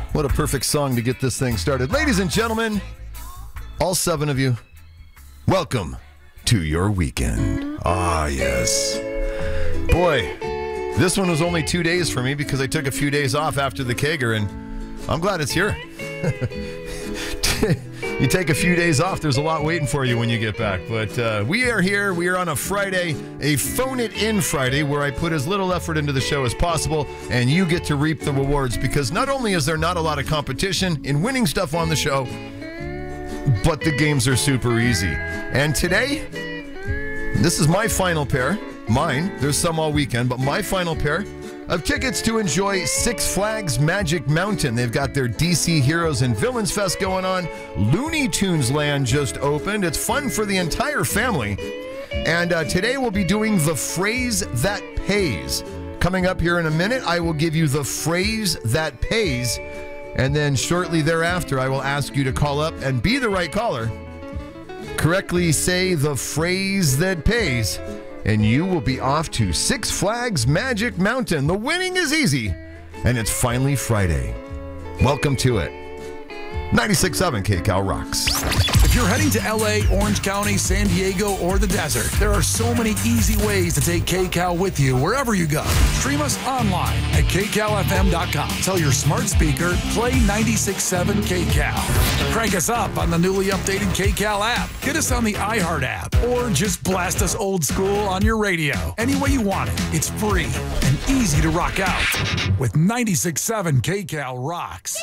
What a perfect song to get this thing started. Ladies and gentlemen, all 7 of you, welcome to your weekend. Ah, yes. Boy, this one was only 2 days for me because I took a few days off after the Kager, and I'm glad it's here. You take a few days off, there's a lot waiting for you when you get back. But we are here. We are on a Friday, a Phone It In Friday, where I put as little effort into the show as possible, and you get to reap the rewards, because not only is there not a lot of competition in winning stuff on the show, but the games are super easy. And today, this is my final pair. Mine. There's some all weekend, but my final pair of tickets to enjoy Six Flags Magic Mountain. They've got their DC Heroes and Villains Fest going on. Looney Tunes Land just opened. It's fun for the entire family. And today we'll be doing the phrase that pays. Coming up here in a minute, I will give you the phrase that pays. And then shortly thereafter, I will ask you to call up and be the right caller. Correctly say the phrase that pays, and you will be off to Six Flags Magic Mountain. The winning is easy, and it's finally Friday. Welcome to it. 96.7 KCAL rocks. If you're heading to LA, Orange County, San Diego, or the desert, there are so many easy ways to take KCAL with you wherever you go. Stream us online at kcalfm.com. Tell your smart speaker, play 96.7 KCAL. Crank us up on the newly updated KCAL app. Get us on the iHeart app, or just blast us old school on your radio. Any way you want it, it's free and easy to rock out with 96.7 KCAL rocks.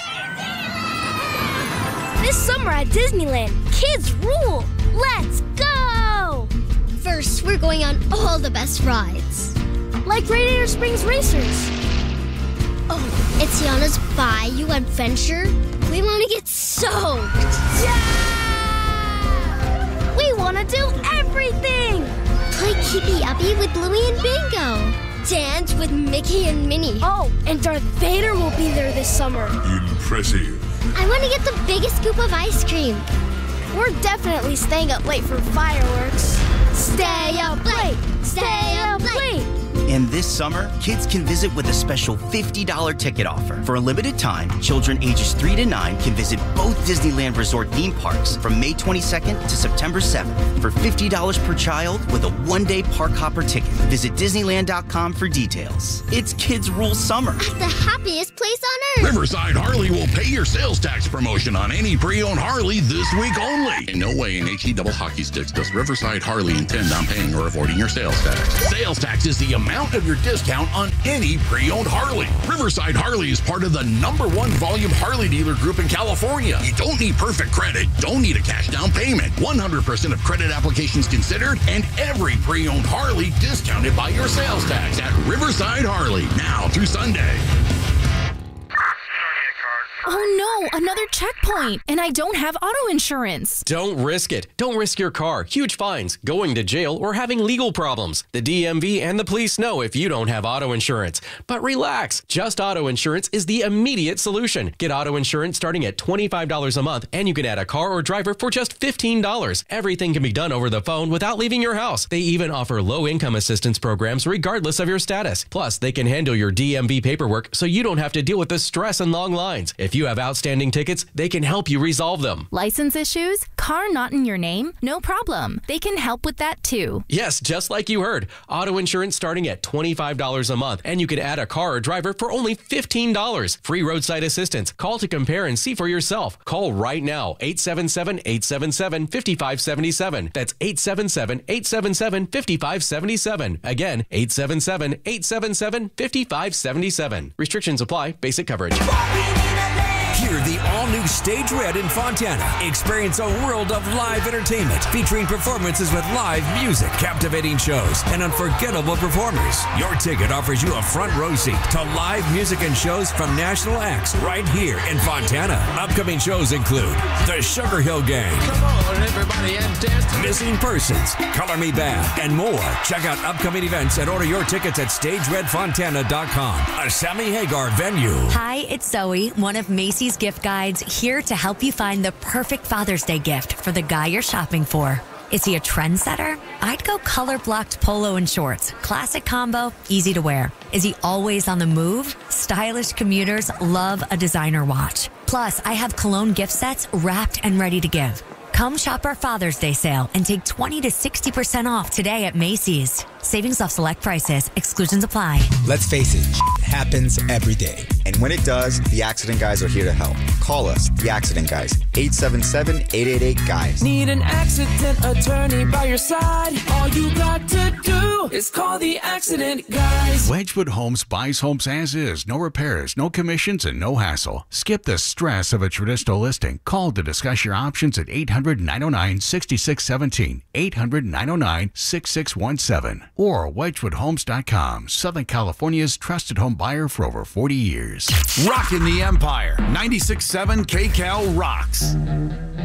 This summer at Disneyland, kids rule! Let's go! First, we're going on all the best rides. Like Radiator Springs Racers. Oh, it's Tiana's Bayou Adventure. We want to get soaked. Yeah! We want to do everything! Play Keepy Uppy with Bluey and Bingo. Dance with Mickey and Minnie. Oh, and Darth Vader will be there this summer. Impressive. I want to get the biggest scoop of ice cream. We're definitely staying up late for fireworks. Stay up late! Stay up late! And this summer, kids can visit with a special $50 ticket offer. For a limited time, children ages 3 to 9 can visit both Disneyland Resort theme parks from May 22nd to September 7th for $50 per child with a one-day park hopper ticket. Visit Disneyland.com for details. It's Kids Rule Summer. At the happiest place on earth. Riverside Harley will pay your sales tax promotion on any pre-owned Harley this week only. In no way in HE double hockey sticks does Riverside Harley intend on paying or avoiding your sales tax. Sales tax is the amount of your discount on any pre-owned Harley. Riverside Harley is part of the #1 volume Harley dealer group in California. You don't need perfect credit, don't need a cash down payment. 100% of credit applications considered, and every pre-owned Harley discounted by your sales tax at Riverside Harley, now through Sunday. Oh no, another checkpoint, and I don't have auto insurance. Don't risk it. Don't risk your car, huge fines, going to jail, or having legal problems. The DMV and the police know if you don't have auto insurance. But relax, Just Auto Insurance is the immediate solution. Get auto insurance starting at $25 a month, and you can add a car or driver for just $15. Everything can be done over the phone without leaving your house. They even offer low-income assistance programs regardless of your status. Plus, they can handle your DMV paperwork so you don't have to deal with the stress and long lines. If you have outstanding tickets, they can help you resolve them. License issues? Car not in your name? No problem. They can help with that too. Yes, just like you heard. Auto insurance starting at $25 a month, and you can add a car or driver for only $15. Free roadside assistance. Call to compare and see for yourself. Call right now, 877-877-5577. That's 877-877-5577. Again, 877-877-5577. Restrictions apply. Basic coverage. Hear the all-new Stage Red in Fontana. Experience a world of live entertainment featuring performances with live music, captivating shows, and unforgettable performers. Your ticket offers you a front row seat to live music and shows from national acts right here in Fontana. Upcoming shows include the Sugar Hill Gang, come on, everybody, and dance. Missing Persons, Color Me Bad, and more. Check out upcoming events and order your tickets at StageRedFontana.com. A Sammy Hagar venue. Hi, it's Zoe, one of Macy's gift guides, here to help you find the perfect Father's Day gift for the guy you're shopping for. Is he a trendsetter? I'd go color-blocked polo and shorts. Classic combo, easy to wear. Is he always on the move? Stylish commuters love a designer watch. Plus, I have Cologne gift sets wrapped and ready to give. Come shop our Father's Day sale and take 20 to 60% off today at Macy's. Savings off select prices. Exclusions apply. Let's face it, happens every day. And when it does, the Accident Guys are here to help. Call us, the Accident Guys, 877-888-GUYS. Need an accident attorney by your side? All you got to do is call the Accident Guys. Wedgwood Homes buys homes as is. No repairs, no commissions, and no hassle. Skip the stress of a traditional listing. Call to discuss your options at 800-909-6617, 800-909-6617, or wedgwoodhomes.com, Southern California's trusted home buyer for over 40 years. Rockin' the Empire. 96.7 KCAL rocks.